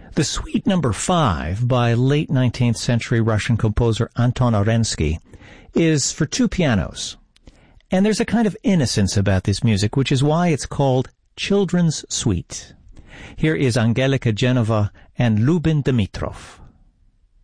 The Suite Number 5 by late 19th century Russian composer Anton Arensky is for two pianos. And there's a kind of innocence about this music, which is why it's called Children's Suite. Here is Angelika Genova and Lubin Dimitrov.